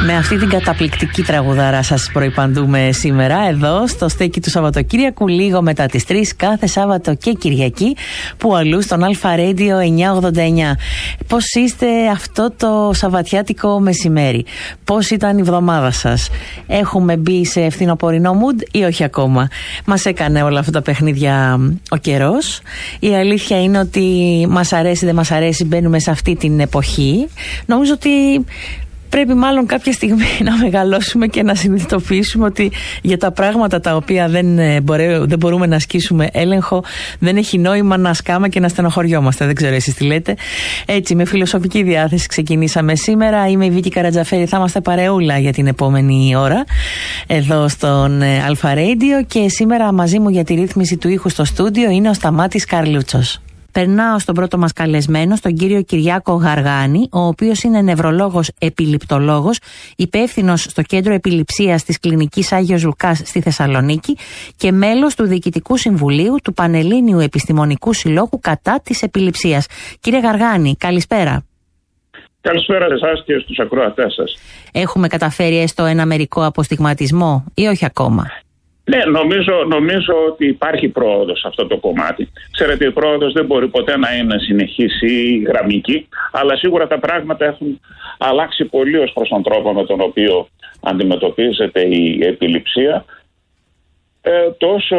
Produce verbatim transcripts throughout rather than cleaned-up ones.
Με αυτή την καταπληκτική τραγουδάρα σας προϋπαντούμε σήμερα εδώ στο στέκι του Σαββατοκύριακου, λίγο μετά τις τρεις κάθε Σάββατο και Κυριακή, που αλλού στον Αλφα Radio εννιακόσια ογδόντα εννιά. Πώς είστε αυτό το σαββατιάτικο μεσημέρι? Πώς ήταν η εβδομάδα σας? Έχουμε μπει σε φθινοπορεινό mood ή όχι ακόμα? Μας έκανε όλα αυτά τα παιχνίδια ο καιρός. Η αλήθεια είναι ότι μας αρέσει δεν μας αρέσει, μπαίνουμε σε αυτή την εποχή. Νομίζω ότι πρέπει μάλλον κάποια στιγμή να μεγαλώσουμε και να συνειδητοποιήσουμε ότι για τα πράγματα τα οποία δεν, μπορέ, δεν μπορούμε να ασκήσουμε έλεγχο, δεν έχει νόημα να σκάμε και να στενοχωριόμαστε. Δεν ξέρω εσείς τι λέτε. Έτσι, με φιλοσοφική διάθεση ξεκινήσαμε σήμερα. Είμαι η Βίκη Καρατζαφέρη, θα είμαστε παρεούλα για την επόμενη ώρα εδώ στον Αλφα Radio, και σήμερα μαζί μου για τη ρύθμιση του ήχου στο στούντιο είναι ο Σταμάτης Καρλούτσος. Περνάω στον πρώτο μας καλεσμένο, στον κύριο Κυριάκο Γαργάνη, ο οποίος είναι νευρολόγος επιληπτολόγος, υπεύθυνος στο Κέντρο Επιληψίας της Κλινικής Άγιος Λουκάς στη Θεσσαλονίκη και μέλος του Διοικητικού Συμβουλίου του Πανελλήνιου Επιστημονικού Συλλόγου κατά της επιληψίας. Κύριε Γαργάνη, καλησπέρα. Καλησπέρα σε εσάς και στους ακροατές σας. Έχουμε καταφέρει έστω ένα μερικό αποστιγματισμό ή όχι ακόμα? Ναι, νομίζω, νομίζω ότι υπάρχει πρόοδος σε αυτό το κομμάτι. Ξέρετε, η πρόοδος δεν μπορεί ποτέ να είναι συνεχής ή γραμμική, αλλά σίγουρα τα πράγματα έχουν αλλάξει πολύ ως προς τον τρόπο με τον οποίο αντιμετωπίζεται η επιληψία, ε, τόσο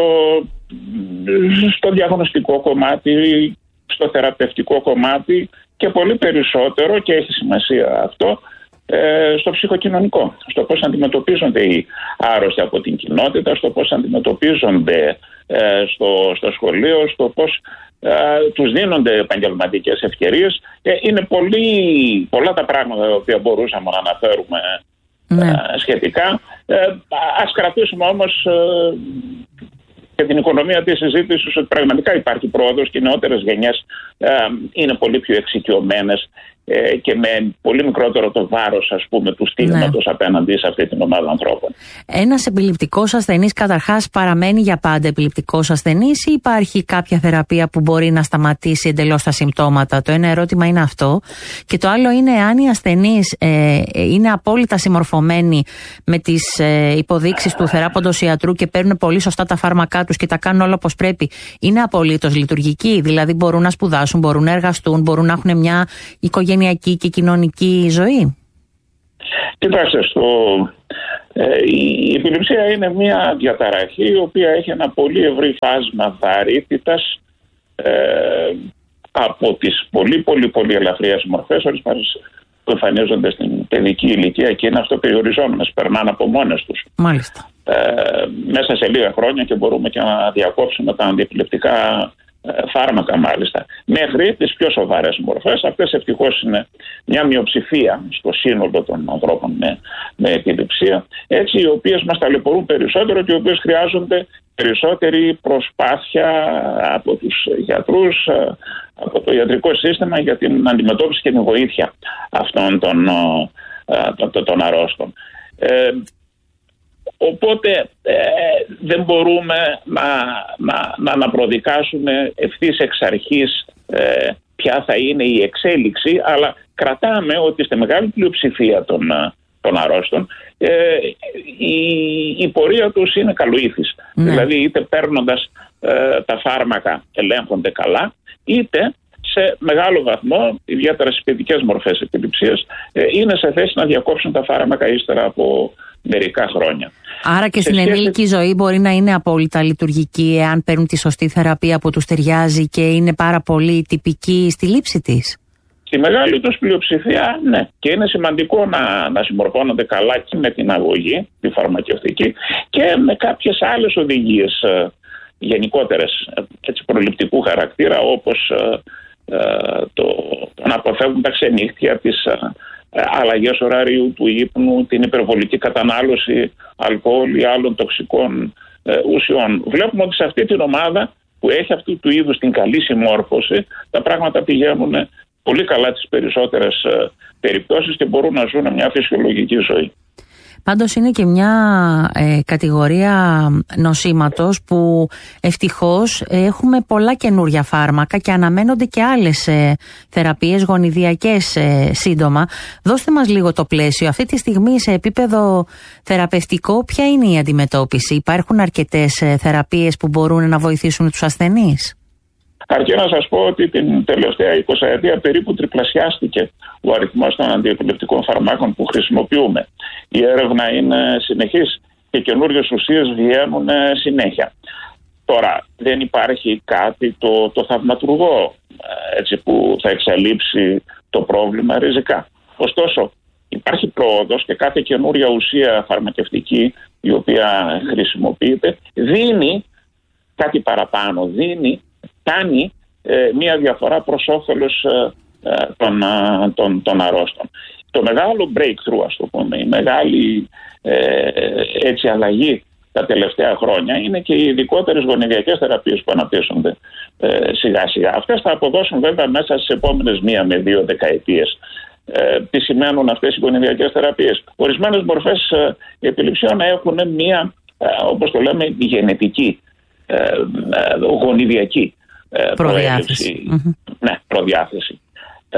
στο διαγνωστικό κομμάτι, στο θεραπευτικό κομμάτι και πολύ περισσότερο, και έχει σημασία αυτό, στο ψυχοκοινωνικό, στο πώς αντιμετωπίζονται οι άρρωστοι από την κοινότητα, στο πώς αντιμετωπίζονται ε, στο, στο σχολείο, στο πώς ε, τους δίνονται επαγγελματικές ευκαιρίες. Ε, είναι πολύ, πολλά τα πράγματα τα οποία μπορούσαμε να αναφέρουμε ναι. ε, σχετικά. Ε, ας κρατήσουμε όμως ε, και την οικονομία της συζήτησης ότι πραγματικά υπάρχει πρόοδος και οι νεότερες γενιές ε, είναι πολύ πιο εξοικειωμένες ε, και με πολύ μικρότερο το βάρος, ας πούμε, του στίγματος ναι. απέναντι σε αυτή την ομάδα ανθρώπων. Ένας επιληπτικός ασθενής καταρχάς παραμένει για πάντα επιληπτικός ασθενής ή υπάρχει κάποια θεραπεία που μπορεί να σταματήσει εντελώς τα συμπτώματα? Το ένα ερώτημα είναι αυτό. Και το άλλο είναι αν οι ασθενείς ε, είναι απόλυτα συμμορφωμένοι με τις ε, υποδείξεις του θεράποντος ιατρού και παίρνουν πολύ σωστά τα φάρμακά τους και τα κάνουν όλα όπως πρέπει. Είναι απολύτως λειτουργικοί, δηλαδή μπορούν να σπουδάσουν, μπορούν να εργαστούν, μπορούν να έχουν μια οικογενειακή και κοινωνική ζωή? Κοιτάξτε, στο, ε, η επιληψία είναι μια διαταραχή η οποία έχει ένα πολύ ευρύ φάσμα βαρύτητας, ε, από τις πολύ πολύ πολύ ελαφριές μορφές, ορισμένες που εμφανίζονται στην παιδική ηλικία και είναι αυτοπεριοριζόμενες, περνάνε από μόνες τους. Μάλιστα. Ε, μέσα σε λίγα χρόνια και μπορούμε και να διακόψουμε τα αντιεπιληπτικά ε, φάρμακα μάλιστα, μέχρι τις πιο σοβαρές μορφές. Αυτές ευτυχώς είναι μια μειοψηφία στο σύνολο των ανθρώπων με, με επιληψία, έτσι, οι οποίες μας ταλαιπωρούν περισσότερο και οι οποίες χρειάζονται περισσότερη προσπάθεια από τους γιατρούς, από το ιατρικό σύστημα για την αντιμετώπιση και την βοήθεια αυτών των, των, των αρρώστων. Ε, Οπότε ε, δεν μπορούμε να, να, να, να προδικάσουμε ευθύς εξ αρχής ε, ποια θα είναι η εξέλιξη, αλλά κρατάμε ότι στη μεγάλη πλειοψηφία των, των αρρώστων ε, η, η πορεία τους είναι καλοήθης. Ναι. Δηλαδή είτε παίρνοντας ε, τα φάρμακα ελέγχονται καλά, είτε σε μεγάλο βαθμό, ιδιαίτερα στις παιδικές μορφές επιληψίας, ε, είναι σε θέση να διακόψουν τα φάρμακα ύστερα από μερικά χρόνια. Άρα και στην σχέση... ενήλικη ζωή μπορεί να είναι απόλυτα λειτουργική εάν παίρνουν τη σωστή θεραπεία που τους ταιριάζει και είναι πάρα πολύ τυπική στη λήψη της? Στη μεγάλη τους πλειοψηφία, ναι. Και είναι σημαντικό να, να συμμορφώνονται καλά και με την αγωγή, τη φαρμακευτική, και με κάποιες άλλες οδηγίες ε, γενικότερες, έτσι, προληπτικού χαρακτήρα, όπως ε, ε, το, το να αποφεύγουν τα ξενύχτια, τις ε, αλλαγές ωραρίου του ύπνου, την υπερβολική κατανάλωση αλκοόλ ή άλλων τοξικών ε, ουσιών. Βλέπουμε ότι σε αυτή την ομάδα που έχει αυτού του είδους την καλή συμμόρφωση, τα πράγματα πηγαίνουν πολύ καλά τις περισσότερες ε, περιπτώσεις και μπορούν να ζουν μια φυσιολογική ζωή. Πάντως είναι και μια ε, κατηγορία νοσήματος που ευτυχώς έχουμε πολλά καινούρια φάρμακα και αναμένονται και άλλες ε, θεραπείες γονιδιακές ε, σύντομα. Δώστε μας λίγο το πλαίσιο. Αυτή τη στιγμή σε επίπεδο θεραπευτικό ποια είναι η αντιμετώπιση? Υπάρχουν αρκετές ε, θεραπείες που μπορούν να βοηθήσουν τους ασθενείς? Αρκεί να σας πω ότι την τελευταία εικοσαετία περίπου τριπλασιάστηκε ο αριθμός των αντιεπιλεπτικών φαρμάκων που χρησιμοποιούμε. Η έρευνα είναι συνεχής και καινούργιες ουσίες βγαίνουν συνέχεια. Τώρα δεν υπάρχει κάτι το, το θαυματουργό έτσι, που θα εξαλείψει το πρόβλημα ριζικά. Ωστόσο υπάρχει πρόοδος και κάθε καινούρια ουσία φαρμακευτική η οποία χρησιμοποιείται δίνει κάτι παραπάνω, δίνει κάνει ε, μία διαφορά προς όφελος ε, ε, των, ε, των, των αρρώστων. Το μεγάλο breakthrough, ας το πούμε, η μεγάλη ε, έτσι, αλλαγή τα τελευταία χρόνια είναι και οι ειδικότερες γονιδιακές θεραπείες που αναπτύσσονται ε, σιγά σιγά. Αυτές θα αποδώσουν βέβαια μέσα στις επόμενες μία με δύο δεκαετίες. Ε, τι σημαίνουν αυτές οι γονιδιακές θεραπείες? Ορισμένες μορφές ε, επιληψιών έχουν μία, ε, όπως το λέμε, γενετική, ε, ε, γονιδιακή προδιάθεση. Mm-hmm. Ναι, προδιάθεση. Ε,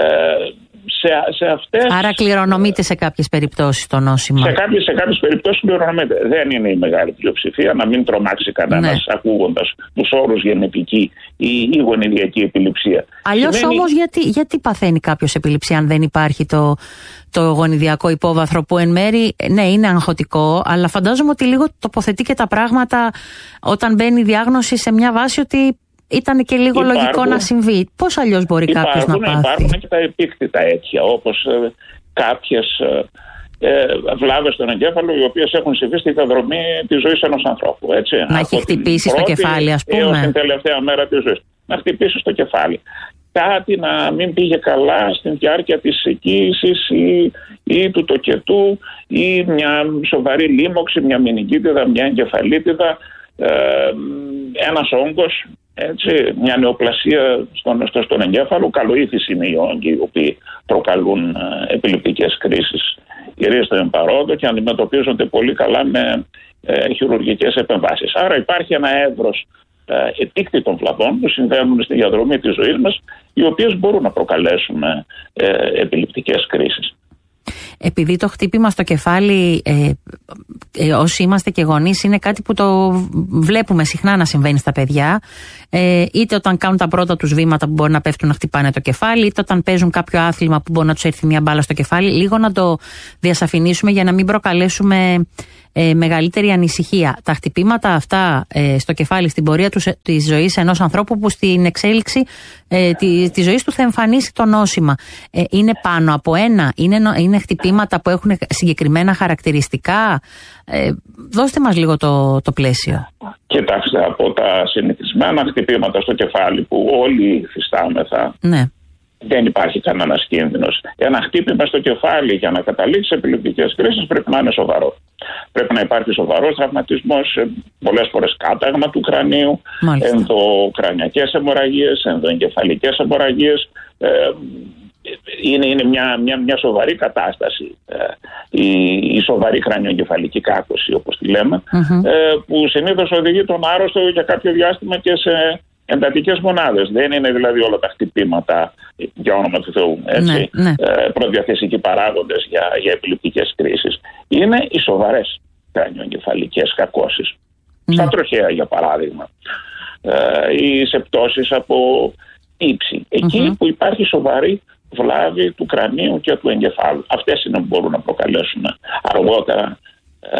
σε, σε αυτές... Άρα κληρονομείται σε κάποιες περιπτώσεις το νόσημα. Σε κάποιες, σε κάποιες περιπτώσεις κληρονομείται. Δεν είναι η μεγάλη πλειοψηφία, να μην τρομάξει κανένας ναι. ακούγοντας τους όρους γενετική ή, ή γονιδιακή επιληψία. Αλλιώς Σημαίνει... όμως γιατί, γιατί παθαίνει κάποιος επιληψία αν δεν υπάρχει το, το γονιδιακό υπόβαθρο που εν μέρει ναι είναι αγχωτικό, αλλά φαντάζομαι ότι λίγο τοποθετεί και τα πράγματα όταν μπαίνει η διάγνωση σε μια βάση ότι ήταν και λίγο υπάρχουν, λογικό να συμβεί. Πώς αλλιώς μπορεί κάποιος να πάθει? Υπάρχουν και τα επίκτητα αίτια, όπως ε, κάποιες ε, ε, βλάβες στον εγκέφαλο, οι οποίες έχουν συμβεί στη διαδρομή της ζωής ενός ανθρώπου. Έτσι. Να έχει χτυπήσει στο κεφάλι, ας πούμε. Έως την τελευταία μέρα της ζωής. Να χτυπήσει στο κεφάλι. Κάτι να μην πήγε καλά στην διάρκεια της εκκοίησης ή, ή του τοκετού ή μια σοβαρή λίμωξη, μια μηνυκίτιδα, μια εγκεφαλίτιδα, ε, ένας όγκος. Έτσι, μια νεοπλασία στον, στο, στον εγκέφαλο. Καλοήθηση είναι οι όγκοι οι οποίοι προκαλούν ε, επιληπτικές κρίσεις κυρίως στον εμπαρόδο και αντιμετωπίζονται πολύ καλά με ε, χειρουργικές επεμβάσεις. Άρα υπάρχει ένα εύρος ε, επίκτητων βλαβών που συμβαίνουν στη διαδρομή της ζωής μας, οι οποίες μπορούν να προκαλέσουν ε, ε, επιληπτικές κρίσεις. Επειδή το χτύπημα στο κεφάλι, ε, ε, όσοι είμαστε και γονείς, είναι κάτι που το βλέπουμε συχνά να συμβαίνει στα παιδιά, ε, είτε όταν κάνουν τα πρώτα τους βήματα που μπορεί να πέφτουν να χτυπάνε το κεφάλι, είτε όταν παίζουν κάποιο άθλημα που μπορεί να τους έρθει μια μπάλα στο κεφάλι. Λίγο να το διασαφηνίσουμε για να μην προκαλέσουμε ε, μεγαλύτερη ανησυχία. Τα χτυπήματα αυτά ε, στο κεφάλι στην πορεία τους, της ζωής ενός ανθρώπου που στην εξέλιξη ε, της τη ζωής του θα εμφανίσει το νόσημα, ε, είναι πάνω από ένα, είναι, είναι χτυπήματα που έχουν συγκεκριμένα χαρακτηριστικά? Ε, δώστε μας λίγο το, το πλαίσιο. Κοιτάξτε, από τα συνηθισμένα χτυπήματα στο κεφάλι που όλοι υφιστάμεθα, ναι. δεν υπάρχει κανένας κίνδυνος. Ένα χτύπημα στο κεφάλι για να καταλήξει σε επιληπτικές κρίσεις πρέπει να είναι σοβαρό. Πρέπει να υπάρχει σοβαρός τραυματισμός, πολλές φορές κάταγμα του κρανίου, ενδοκρανιακές αιμορραγίες, ενδοεγκεφαλικές αιμορραγίες. Ε, Είναι, είναι μια, μια, μια σοβαρή κατάσταση ε, η, η σοβαρή κρανιοεγκεφαλική κάκωση, όπως τη λέμε, mm-hmm. ε, που συνήθως οδηγεί τον άρρωστο για κάποιο διάστημα και σε εντατικές μονάδες. Δεν είναι δηλαδή όλα τα χτυπήματα για όνομα του Θεού έτσι, ναι, ναι. Ε, προδιαθεσικοί παράγοντες για, για επιληπτικές κρίσεις. Είναι οι σοβαρές κρανιοεγκεφαλικές κακώσεις. Ναι. Στα τροχαία για παράδειγμα. Ε, ή σε πτώσεις από ύψη. Εκεί mm-hmm. που υπάρχει σοβαρή βλάβη του κρανίου και του εγκεφάλου. Αυτές είναι που μπορούν να προκαλέσουν αργότερα ε,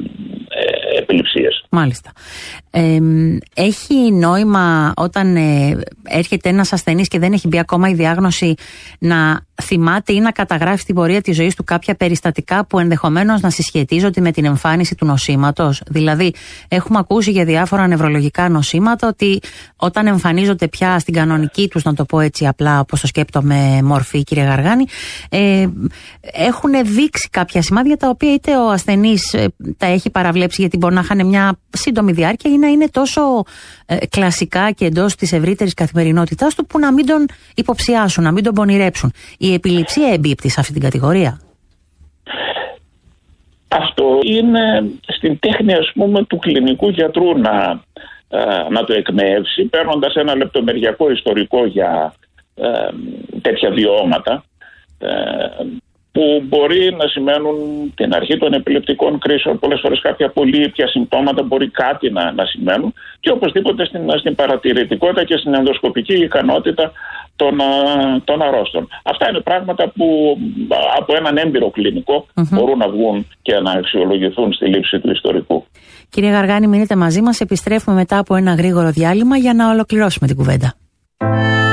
ε, επιληψίες. Μάλιστα. Ε, έχει νόημα όταν ε, έρχεται ένας ασθενής και δεν έχει μπει ακόμα η διάγνωση να θυμάται ή να καταγράφει στην πορεία της ζωής του κάποια περιστατικά που ενδεχομένως να συσχετίζονται με την εμφάνιση του νοσήματος? Δηλαδή, έχουμε ακούσει για διάφορα νευρολογικά νοσήματα ότι όταν εμφανίζονται πια στην κανονική τους, να το πω έτσι απλά όπως το σκέπτομαι μορφή, κύριε Γαργάνη, ε, έχουν δείξει κάποια σημάδια τα οποία είτε ο ασθενής ε, τα έχει παραβλέψει γιατί μπορεί να είχαν μια σύντομη διάρκεια ή να είναι τόσο ε, κλασικά και εντός της ευρύτερης καθημερινότητάς του που να μην τον υποψιάσουν, να μην τον πονηρέψουν. Η επιληψία εμπίπτει σε αυτή την κατηγορία? Αυτό είναι στην τέχνη, ας πούμε, του κλινικού γιατρού να, να το εκμεύσει, παίρνοντας ένα λεπτομεριακό ιστορικό για ε, τέτοια βιώματα, ε, που μπορεί να σημαίνουν την αρχή των επιλεπτικών κρίσεων, πολλές φορές κάποια πολύ ήπια συμπτώματα μπορεί κάτι να, να σημαίνουν, και οπωσδήποτε στην, στην παρατηρητικότητα και στην ενδοσκοπική ικανότητα των, των αρρώστων. Αυτά είναι πράγματα που από έναν έμπειρο κλινικό mm-hmm. μπορούν να βγουν και να αξιολογηθούν στη λήψη του ιστορικού. Κύριε Γαργάνη, μείνετε μαζί μας, επιστρέφουμε μετά από ένα γρήγορο διάλειμμα για να ολοκληρώσουμε την κουβέντα.